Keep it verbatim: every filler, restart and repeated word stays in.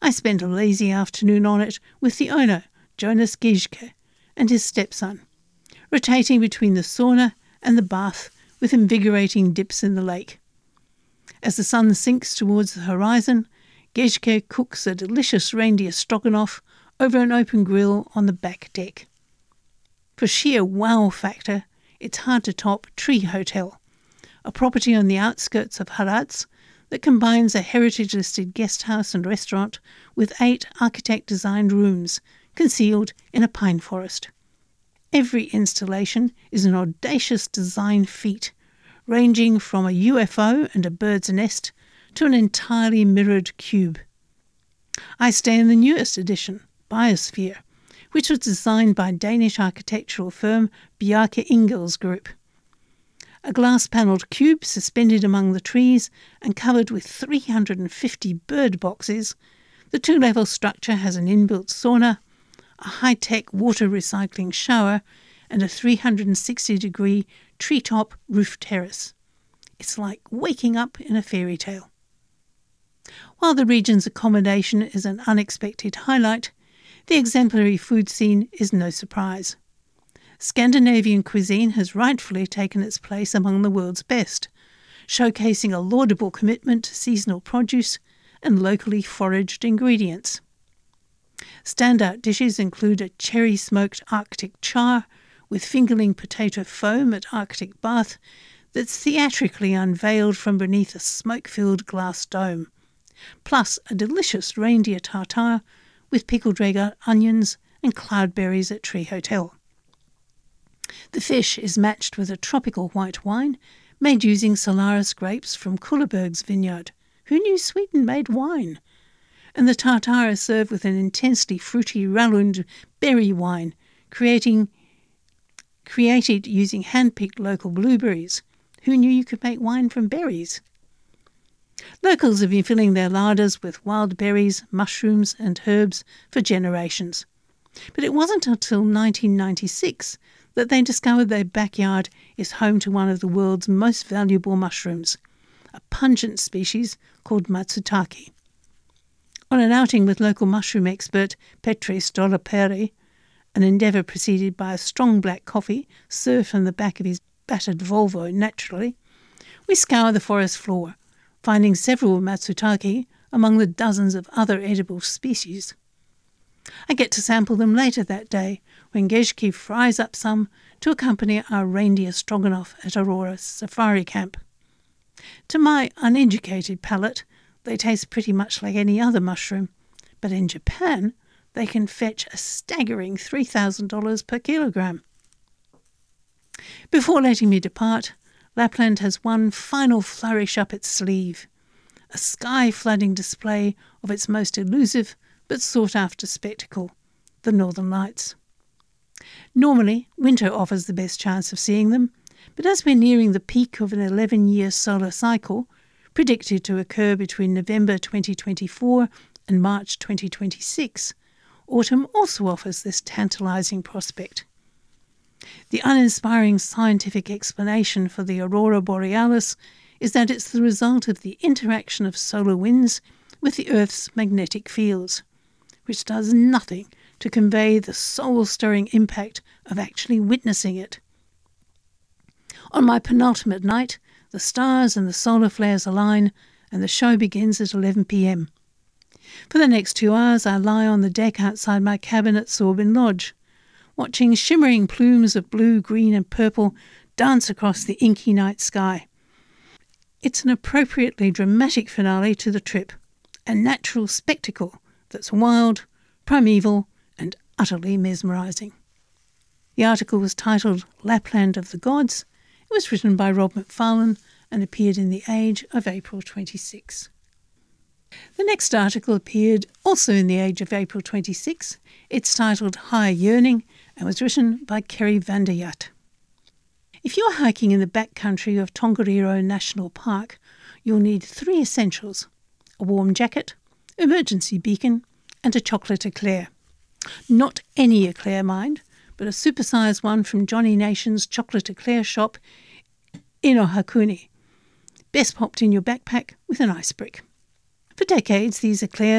I spent a lazy afternoon on it with the owner, Jonas Gieseke, and his stepson, rotating between the sauna and the bath with invigorating dips in the lake. As the sun sinks towards the horizon, Gieseke cooks a delicious reindeer stroganoff over an open grill on the back deck. For sheer wow factor, it's hard to top Tree Hotel, a property on the outskirts of Harats that combines a heritage-listed guest house and restaurant with eight architect-designed rooms concealed in a pine forest. Every installation is an audacious design feat, ranging from a U F O and a bird's nest to an entirely mirrored cube. I stay in the newest edition, Biosphere, which was designed by Danish architectural firm Bjarke Ingels Group. A glass-panelled cube suspended among the trees and covered with three hundred fifty bird boxes, the two-level structure has an inbuilt sauna, a high-tech water recycling shower, and a three hundred sixty degree treetop roof terrace. It's like waking up in a fairy tale. While the region's accommodation is an unexpected highlight, the exemplary food scene is no surprise. Scandinavian cuisine has rightfully taken its place among the world's best, showcasing a laudable commitment to seasonal produce and locally foraged ingredients. Standout dishes include a cherry-smoked Arctic char with fingerling potato foam at Arctic Bath that's theatrically unveiled from beneath a smoke-filled glass dome, plus a delicious reindeer tartare with pickled red onions and cloudberries at Tree Hotel. The fish is matched with a tropical white wine made using Solaris grapes from Kulleberg's vineyard. Who knew Sweden made wine? And the tartare is served with an intensely fruity Rallund berry wine, creating, created using hand-picked local blueberries. Who knew you could make wine from berries? Locals have been filling their larders with wild berries, mushrooms and herbs for generations. But it wasn't until nineteen ninety-six that they discovered their backyard is home to one of the world's most valuable mushrooms, a pungent species called matsutake. On an outing with local mushroom expert Petri Stolaperi, an endeavour preceded by a strong black coffee served from the back of his battered Volvo naturally, we scour the forest floor, finding several matsutake among the dozens of other edible species. I get to sample them later that day when Gieseke fries up some to accompany our reindeer stroganoff at Aurora Safari Camp. To my uneducated palate, they taste pretty much like any other mushroom, but in Japan they can fetch a staggering three thousand dollars per kilogram. Before letting me depart, Lapland has one final flourish up its sleeve, a sky-flooding display of its most elusive but sought-after spectacle, the Northern Lights. Normally, winter offers the best chance of seeing them, but as we're nearing the peak of an eleven-year solar cycle, predicted to occur between November twenty twenty-four and March twenty twenty-six, autumn also offers this tantalising prospect. The uninspiring scientific explanation for the aurora borealis is that it's the result of the interaction of solar winds with the Earth's magnetic fields, which does nothing to convey the soul-stirring impact of actually witnessing it. On my penultimate night, the stars and the solar flares align and the show begins at eleven p m. For the next two hours I lie on the deck outside my cabin at Sorbin Lodge, watching shimmering plumes of blue, green and purple dance across the inky night sky. It's an appropriately dramatic finale to the trip, a natural spectacle that's wild, primeval and utterly mesmerising. The article was titled Lapland of the Gods. It was written by Rob McFarlane and appeared in The Age of April twenty-sixth. The next article appeared also in The Age of April twenty-sixth. It's titled High Yearning and was written by Kerry Vanderjagt. If you're hiking in the backcountry of Tongariro National Park, you'll need three essentials: a warm jacket, emergency beacon, and a chocolate eclair. Not any eclair, mind, but a supersized one from Johnny Nation's chocolate eclair shop in Ohakuni. Best popped in your backpack with an ice brick. For decades, these eclairs